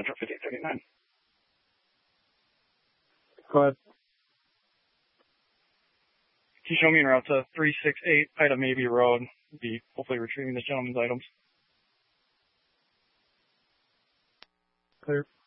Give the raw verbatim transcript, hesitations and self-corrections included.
for fifteen thirty-nine. Go ahead. Can you show me en route to three sixty-eight Ida Mabee Road? Be hopefully retrieving this gentleman's items. Clear.